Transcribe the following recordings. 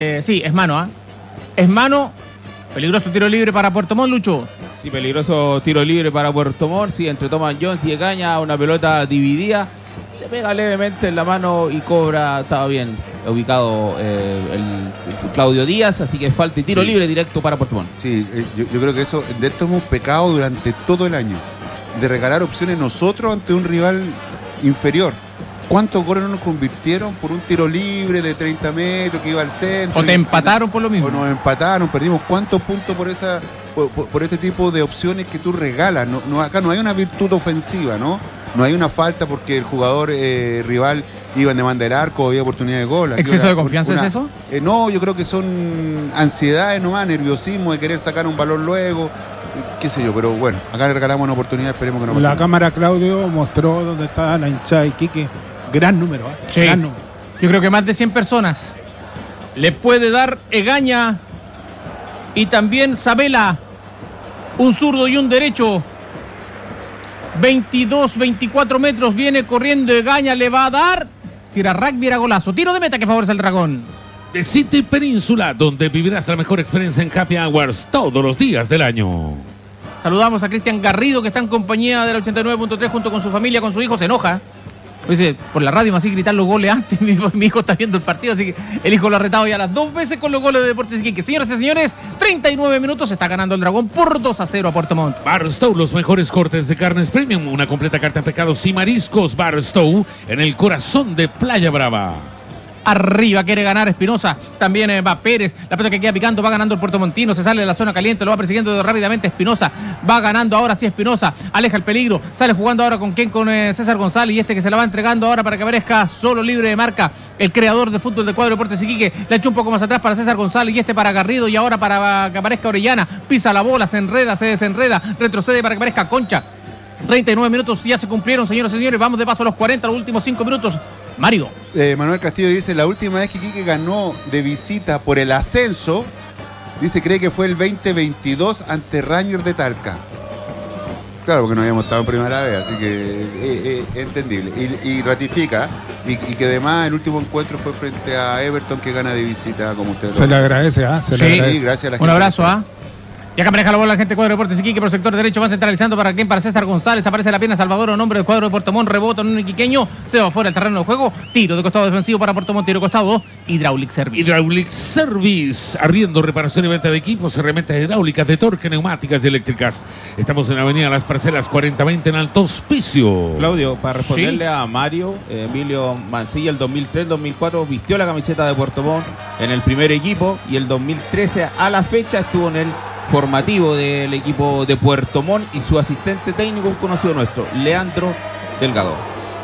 Sí, es mano, ¿ah? Es mano. Peligroso tiro libre para Puerto Montt, Lucho. Sí, peligroso tiro libre para Puerto Montt. Sí, entre Thomas Jones y Egaña, una pelota dividida. Le pega levemente en la mano y cobra. Estaba bien ubicado el Claudio Díaz, así que falta y tiro libre directo para Puerto Montt. Sí, yo creo que de esto hemos pecado durante todo el año, de regalar opciones nosotros ante un rival inferior. ¿Cuántos goles no nos convirtieron por un tiro libre de 30 metros que iba al centro? O te empataron por lo mismo. O nos empataron, perdimos cuántos puntos por este tipo de opciones que tú regalas. Acá no hay una virtud ofensiva, ¿no? No hay una falta porque el jugador rival iba en demanda del arco, había oportunidad de gol. ¿Exceso de confianza es eso? No, yo creo que son ansiedades nomás, nerviosismo de querer sacar un balón luego, qué sé yo, pero bueno, acá le regalamos una oportunidad, esperemos que no pase. La cámara, Claudio, mostró dónde está la hinchada de Iquique. Gran número, ¿eh? Sí. Gran número. Yo creo que más de 100 personas. Le puede dar Egaña y también Sabela. Un zurdo y un derecho. 22, 24 metros. Viene corriendo Egaña. Le va a dar. Si era rugby, era golazo. Tiro de meta que favorece al Dragón. De City Península, donde vivirás la mejor experiencia en Happy Hours todos los días del año. Saludamos a Cristian Garrido, que está en compañía del 89.3 junto con su familia, con su hijo. Se enoja. Dice, por la radio me hacía gritar los goles antes. Mi hijo está viendo el partido, así que el hijo lo ha retado ya las 2 veces con los goles de Deportes Iquique. Señoras y señores, 39 minutos, está ganando el Dragón por 2-0 a Puerto Montt. Barstow, los mejores cortes de carnes premium, una completa carta de pescados y mariscos. Barstow, en el corazón de Playa Brava. Arriba quiere ganar Espinosa, también va Pérez, la pelota que queda picando, va ganando el puertomontino, se sale de la zona caliente, lo va persiguiendo rápidamente Espinosa, va ganando ahora sí Espinosa, aleja el peligro, sale jugando ahora con César González, y este que se la va entregando ahora para que aparezca solo libre de marca, el creador de fútbol del cuadro Deportes Iquique, le echó un poco más atrás para César González, y este para Garrido, y ahora para que aparezca Orellana, pisa la bola, se enreda, se desenreda, retrocede para que aparezca Concha. 39 minutos ya se cumplieron, señoras y señores, vamos de paso a los 40, los últimos 5 minutos. Mario. Manuel Castillo dice, la última vez que Iquique ganó de visita por el ascenso, dice, cree que fue el 2022 ante Rangers de Talca. Claro, porque no habíamos estado en primera vez, así que es entendible. Y ratifica, y que además el último encuentro fue frente a Everton, que gana de visita, como usted Se le agradece, ¿ah? Se le agradece. Sí, gracias a la gente. Un abrazo, ¿ah? Y acá maneja la bola la gente del cuadro de Deportes Iquique por el sector derecho, van centralizando para quien, para César González, aparece la pierna Salvador, un hombre del cuadro de Puerto Montt, rebota en un iquiqueño, se va fuera del terreno de juego, tiro de costado defensivo para Puerto Montt, tiro de costado 2, Hydraulic Service. Hydraulic Service, arriendo, reparación y venta de equipos, herramientas hidráulicas, de torque, neumáticas y eléctricas. Estamos en la avenida Las Parcelas 4020 en Alto Hospicio. Claudio, para responderle a Mario, Emilio Mancilla, el 2003-2004 vistió la camiseta de Puerto Montt en el primer equipo, y el 2013 a la fecha estuvo en el formativo del equipo de Puerto Montt, y su asistente técnico, un conocido nuestro, Leandro Delgado.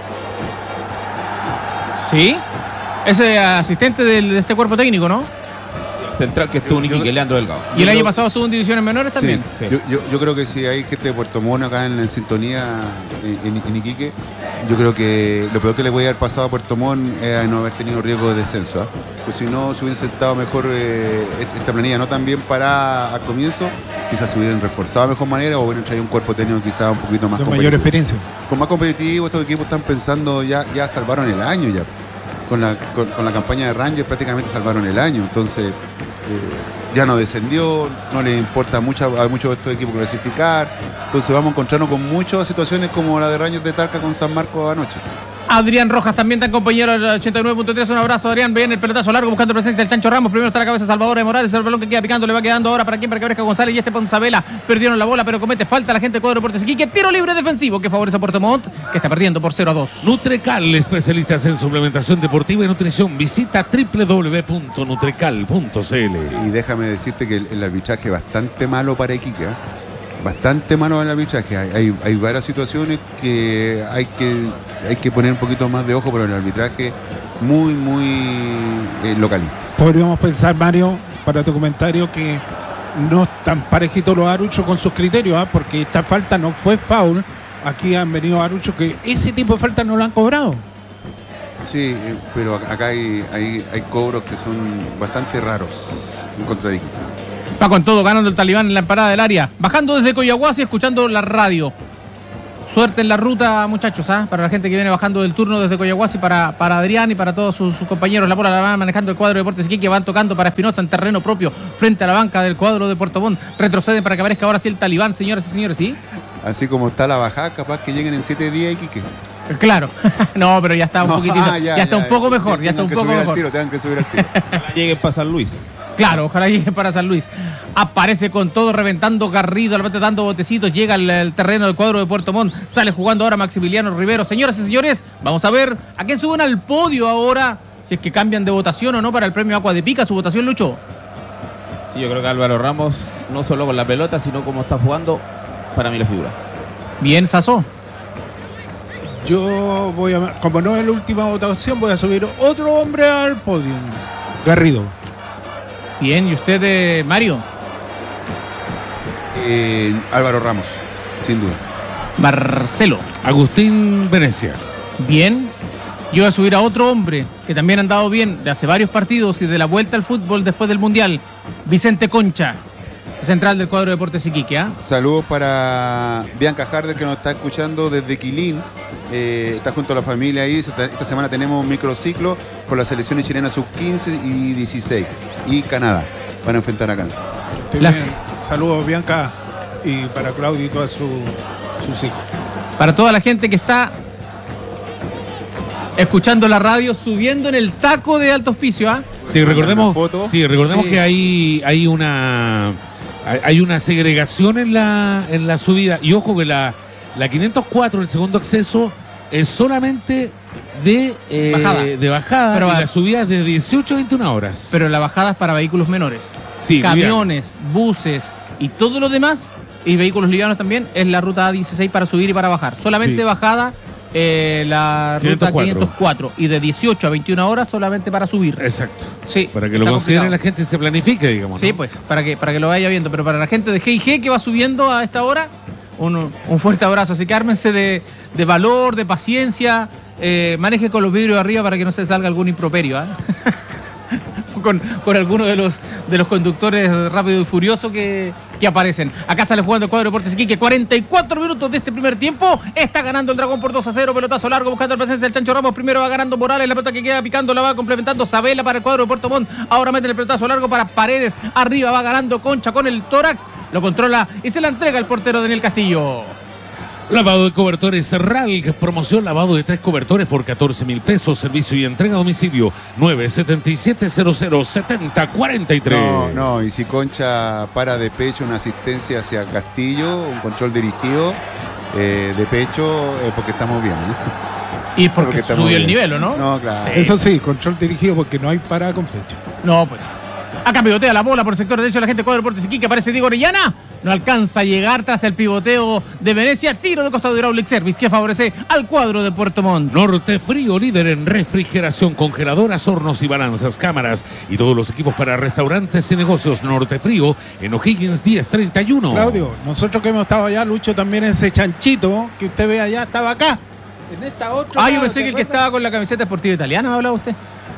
Sí, ese asistente de este cuerpo técnico, ¿no? Central que estuvo en Iquique, Leandro Delgado. Y el año pasado estuvo en divisiones menores también. Sí. Yo creo que si hay gente de Puerto Montt acá en sintonía en Iquique, yo creo que lo peor que le puede haber pasado a Puerto Montt es no haber tenido riesgo de descenso, ¿eh? Pues si no se hubiesen estado mejor esta planilla, no tan bien parada al comienzo, quizás se hubieran reforzado de mejor manera o hubieran traído un cuerpo técnico quizás un poquito más de mayor experiencia. Con más competitivo. Estos equipos están pensando, ya salvaron el año ya. Con la campaña de Rangers prácticamente salvaron el año, entonces ya no descendió, no le importa a muchos de estos equipos clasificar, entonces vamos a encontrarnos con muchas situaciones como la de Rangers de Talca con San Marcos anoche. Adrián Rojas también está compañero del 89.3. Un abrazo, Adrián. Viene el pelotazo largo buscando presencia del Chancho Ramos. Primero está la cabeza Salvador de Morales. El balón que queda picando le va quedando ahora para quien, para que aparezca González. Y este Sabela perdieron la bola, pero comete falta la gente del cuadro de Deportes Iquique. Tiro libre defensivo que favorece a Puerto Montt, que está perdiendo por 0-2. Nutrecal, especialistas en suplementación deportiva y nutrición. Visita www.nutrecal.cl. Y déjame decirte que el arbitraje es bastante malo para Iquique, ¿eh? Bastante malo el arbitraje. Hay varias situaciones que hay que poner un poquito más de ojo, pero el arbitraje muy localista. Podríamos pensar, Mario, para tu comentario, que no están parejitos los árbitros con sus criterios, ¿eh? Porque esta falta no fue foul. Aquí han venido árbitros que ese tipo de falta no lo han cobrado. Sí, pero acá hay cobros que son bastante raros, contradictorios. Va con todo, ganando el Talibán en la parada del área. Bajando desde Coyahuasi, escuchando la radio. Suerte en la ruta, muchachos, para la gente que viene bajando del turno desde Coyahuasi, para Adrián y para todos sus compañeros. La bola la van manejando el cuadro de Deportes Iquique, van tocando para Espinosa en terreno propio, frente a la banca del cuadro de Puerto Montt. Retroceden para que aparezca ahora sí el talibán, señoras y señores, ¿sí? Así como está la bajada, capaz que lleguen en 7 días, Iquique. Claro, no, pero ya está un poquitito, ya está un poco mejor, ya está un poco mejor. Tengan que subir al tiro. Lleguen para San Luis. Claro, ojalá llegue para San Luis. Aparece con todo, reventando Garrido, al bate dando botecitos, llega al terreno del cuadro de Puerto Montt, sale jugando ahora Maximiliano Rivero. Señoras y señores, vamos a ver a quién suben al podio ahora, si es que cambian de votación o no para el premio Agua de Pica. Su votación, Lucho. Sí, yo creo que Álvaro Ramos, no solo con la pelota, sino como está jugando, para mí la figura. Bien, Sasso. Yo voy a, como no es la última votación, voy a subir otro hombre al podio. Garrido. Bien, ¿y usted, Mario? Álvaro Ramos, sin duda. Marcelo. Agustín Venecia. Bien. Yo voy a subir a otro hombre que también ha andado bien de hace varios partidos y de la vuelta al fútbol después del Mundial. Vicente Concha, central del cuadro de Deportes Iquique. Saludos para Bianca Harder, que nos está escuchando desde Quilín. Está junto a la familia ahí. Esta semana tenemos un microciclo con las selecciones chilenas sub-15 y 16 y Canadá. Van a enfrentar a Canadá. Saludos, Bianca, y para Claudio y todos sus hijos. Para toda la gente que está escuchando la radio, subiendo en el taco de Alto Hospicio. Sí, recordemos Sí. que hay una segregación en la subida. Y ojo que la 504, el segundo acceso, es solamente de bajada, pero y la subida es de 18 a 21 horas. Pero la bajada es para vehículos menores. Sí, camiones, buses y todo lo demás, y vehículos livianos también, es la ruta A16 para subir y para bajar. Solamente Sí. bajada la 504. ruta 504, y de 18 a 21 horas solamente para subir. Exacto. Sí, Para que lo está considere complicado. la gente y se planifique, digamos. Sí, ¿no? pues, para que lo vaya viendo. Pero para la gente de G&G que va subiendo a esta hora, un fuerte abrazo. Así que ármense de valor, de paciencia. Maneje con los vidrios arriba para que no se salga algún improperio. Con alguno de los conductores rápido y furioso que aparecen. Acá sale jugando el cuadro de Deportes Iquique. 44 minutos de este primer tiempo. Está ganando el Dragón por 2-0. Pelotazo largo buscando la presencia del Chancho Ramos. Primero va ganando Morales. La pelota que queda picando la va complementando Sabela para el cuadro de Puerto Montt. Ahora mete el pelotazo largo para Paredes. Arriba va ganando Concha con el tórax. Lo controla y se la entrega el portero Daniel Castillo. Lavado de cobertores Ralg, promoción lavado de 3 cobertores por 14.000 pesos, servicio y entrega a domicilio 977-00-7043. No, y si Concha para de pecho, una asistencia hacia Castillo, un control dirigido de pecho, porque estamos bien. Y es porque estamos subió el bien. nivel, ¿o no? No, claro. Sí. Eso sí, control dirigido porque no hay parada con pecho. No, pues. Acá pivotea la bola por el sector derecho de la gente de Cuadro Deportes Iquique. Aparece Diego Orellana. No alcanza a llegar tras el pivoteo de Venecia. Tiro de costado de Hydraulic Service que favorece al cuadro de Puerto Montt. Norte Frío, líder en refrigeración, congeladoras, hornos y balanzas, cámaras y todos los equipos para restaurantes y negocios. Norte Frío en O'Higgins 1031. Claudio, nosotros que hemos estado allá, Lucho, también ese chanchito que usted ve allá estaba acá. En esta otra. Yo pensé que el que estaba con la camiseta deportiva italiana, ¿me hablaba usted?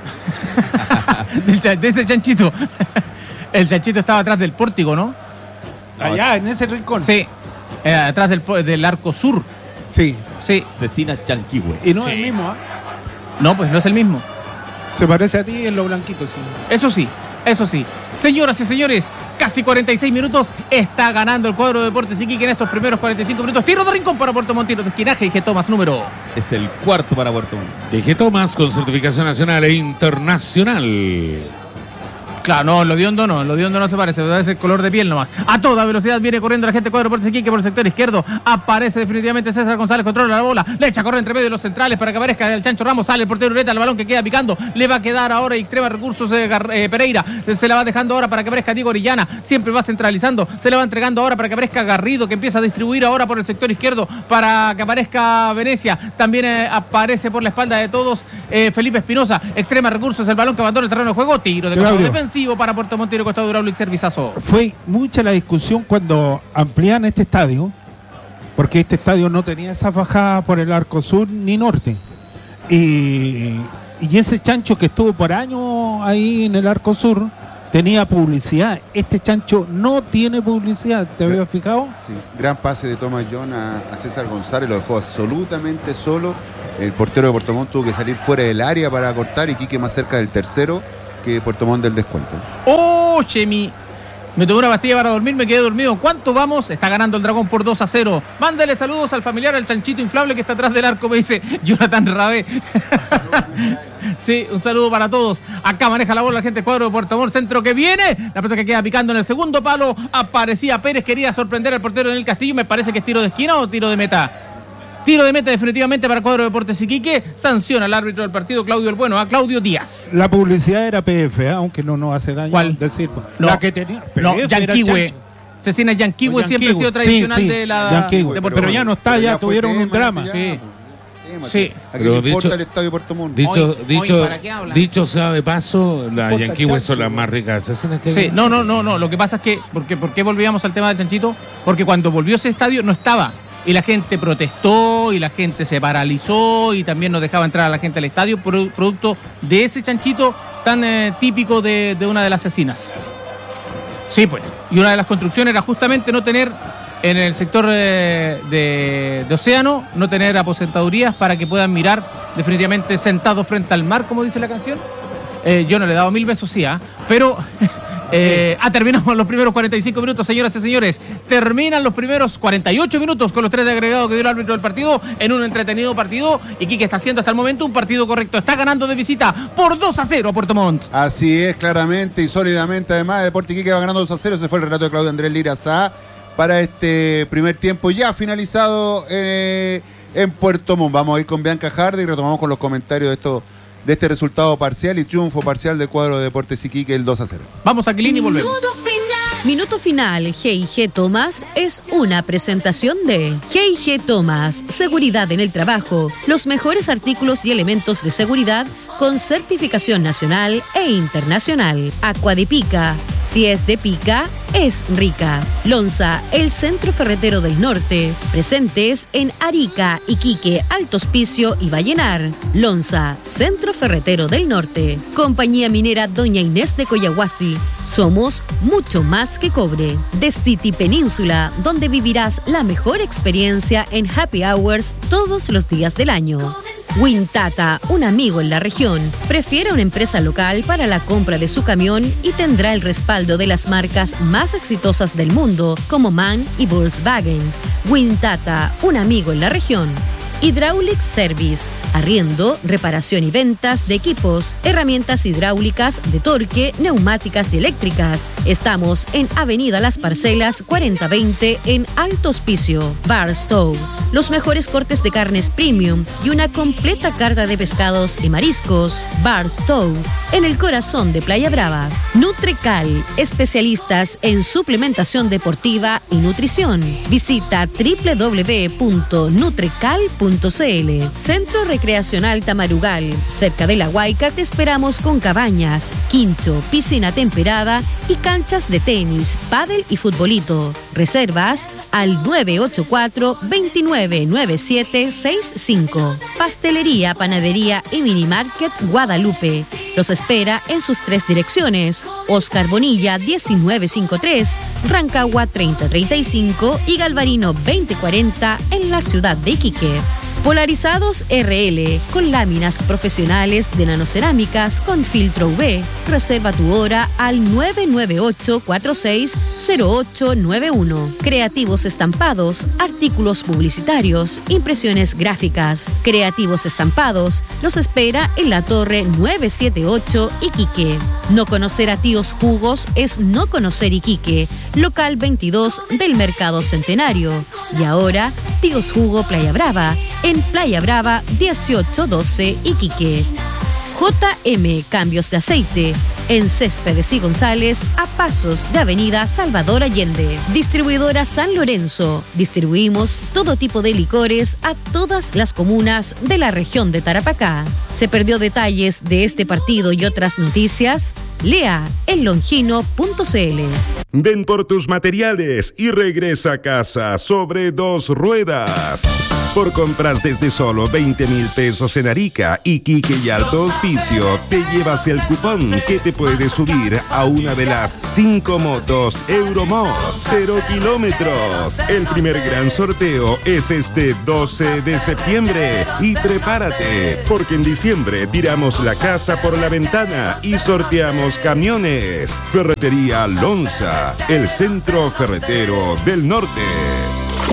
De ese chanchito. El chanchito estaba atrás del pórtico, ¿no? Allá, en ese rincón. Sí. Atrás del arco sur. Sí. Sí. Cecina Chanquihue. Y no Sí. es el mismo, ¿ah? No, pues no es el mismo. Se parece a ti en lo blanquito, sí. Eso sí, eso sí. Señoras y señores, casi 46 minutos. Está ganando el cuadro de Deportes Iquique en estos primeros 45 minutos. Tiro de rincón para Puerto Montt, tiro de esquinaje y G. Tomás número. Es el cuarto para Puerto Montt. DG Tomás con certificación nacional e internacional. Claro, no, lo de hondo no se parece el color de piel nomás. A toda velocidad viene corriendo la gente de Cuadro Deportes Iquique por el sector izquierdo. Aparece definitivamente César González, controla la bola, le echa a correr entre medio de los centrales para que aparezca el Chancho Ramos, sale el portero Ureta, el balón que queda picando, le va a quedar ahora extrema recursos Pereira, se la va dejando ahora para que aparezca Diego Orellana, siempre va centralizando, se la va entregando ahora para que aparezca Garrido, que empieza a distribuir ahora por el sector izquierdo para que aparezca Venecia, también aparece por la espalda de todos Felipe Espinosa, extrema recursos, el balón que abandona el terreno de juego, tiro de costado Claudio. defensivo para Puerto Montt, tiro de costado Hydraulic Servizazo. Fue mucha la discusión cuando amplían este estadio, porque este estadio no tenía esa bajada por el arco sur ni norte. Y ese chancho que estuvo por años ahí en el arco sur, tenía publicidad. Este chancho no tiene publicidad, ¿te habías fijado? Sí, gran pase de Thomas John a César González, lo dejó absolutamente solo. El portero de Puerto Montt tuvo que salir fuera del área para cortar y Quique más cerca del tercero que Puerto Montt del descuento. ¡Oh, Chemi! Me tomé una pastilla para dormir, me quedé dormido. ¿Cuánto vamos? Está ganando el Dragón por 2-0. Mándale saludos al familiar, al chanchito inflable que está atrás del arco, me dice Jonathan Rabé. Sí, un saludo para todos. Acá maneja la bola la gente del cuadro de Puerto Montt. Centro que viene. La pelota que queda picando en el segundo palo. Aparecía Pérez, quería sorprender al portero en el Castillo. Me parece que es tiro de esquina o tiro de meta. Tiro de meta definitivamente para el cuadro de Deportes Iquique. Sanciona al árbitro del partido, Claudio el Bueno, a Claudio Díaz. La publicidad era PF, aunque no nos hace daño. ¿Cuál? Decir, No. la que tenía. No, PF era Yanquiwe. chancho. Cecina Yanquiwe siempre ha sido tradicional de la... Yanquiwe, de Puerto pero Montt. ya no está, ya fue tuvieron un tema drama. ese Sí. Tema, Sí. ¿A qué Pero le importa dicho- el estadio de Puerto Montt? Dicho sea de paso, las Importa Yanquiwe son chancho. las más ricas asesinas que Sí, hay. no. Lo que pasa es que, ¿por qué volvíamos al tema del chanchito? Porque cuando volvió ese estadio no estaba. Y la gente protestó, y la gente se paralizó, y también no dejaba entrar a la gente al estadio, producto de ese chanchito tan típico de una de las asesinas. Sí, pues. Y una de las construcciones era justamente no tener, en el sector de Océano, no tener aposentadurías para que puedan mirar definitivamente sentados frente al mar, como dice la canción. Yo no le he dado 1000 besos, sí, pero... terminamos los primeros 45 minutos, señoras y señores. Terminan los primeros 48 minutos con los 3 de agregado que dio el árbitro del partido en un entretenido partido. Y Quique está haciendo hasta el momento un partido correcto. Está ganando de visita por 2-0 a Puerto Montt. Así es, claramente y sólidamente. Además, Deportes Iquique va ganando 2-0. Ese fue el relato de Claudio Andrés Lira Sá para este primer tiempo ya finalizado en Puerto Montt. Vamos a ir con Bianca Hardy y retomamos con los comentarios de este resultado parcial y triunfo parcial del cuadro de Deportes Iquique, el 2-0. Vamos a Quilín y volvemos. Minuto final, G&G Thomas es una presentación de G&G Thomas, seguridad en el trabajo, los mejores artículos y elementos de seguridad con certificación nacional e internacional. Aqua de Pica, si es de pica, es rica. Lonza, el centro ferretero del norte, presentes en Arica, Iquique, Alto Hospicio y Vallenar. Lonza, centro ferretero del norte. Compañía minera Doña Inés de Coyahuasi. Somos mucho más que cobre. The City Península, donde vivirás la mejor experiencia en happy hours todos los días del año. Wintata, un amigo en la región, prefiere una empresa local para la compra de su camión y tendrá el respaldo de las marcas más exitosas del mundo como MAN y Volkswagen. Wintata, un amigo en la región. Hydraulic Service, arriendo, reparación y ventas de equipos, herramientas hidráulicas, de torque, neumáticas y eléctricas. Estamos en Avenida Las Parcelas 4020 en Alto Hospicio. Barstow, los mejores cortes de carnes premium y una completa carta de pescados y mariscos. Barstow, en el corazón de Playa Brava. Nutrecal, especialistas en suplementación deportiva y nutrición. Visita www.nutrecal.cl. Centro Recreacional Tamarugal, cerca de La Huayca te esperamos con cabañas, quincho, piscina temperada y canchas de tenis, pádel y futbolito. Reservas al 984-299765. Pastelería, panadería y minimarket Guadalupe. Los espera en sus 3 direcciones: Oscar Bonilla 1953, Rancagua 3035 y Galvarino 2040 en la ciudad de Iquique. Polarizados RL, con láminas profesionales de nanocerámicas con filtro UV. Reserva tu hora al 998-460891. Creativos estampados, artículos publicitarios, impresiones gráficas. Creativos estampados, los espera en la Torre 978 Iquique. No conocer a Tíos Jugos es no conocer Iquique. Local 22 del Mercado Centenario. Y ahora, Tíos Jugo Playa Brava, en Playa Brava 1812 Iquique. JM Cambios de Aceite, en Céspedes y González, a pasos de Avenida Salvador Allende. Distribuidora San Lorenzo, distribuimos todo tipo de licores a todas las comunas de la región de Tarapacá. ¿Se perdió detalles de este partido y otras noticias? Lea en longino.cl. Ven por tus materiales y regresa a casa sobre 2 ruedas. Por compras desde solo 20.000 pesos en Arica, Iquique y Alto Hospicio, te llevas el cupón que te puede subir a una de las 5 motos Euromod 0 kilómetros. El primer gran sorteo es este 12 de septiembre. Y prepárate, porque en diciembre tiramos la casa por la ventana y sorteamos camiones. Ferretería Lonza, el centro ferretero del norte.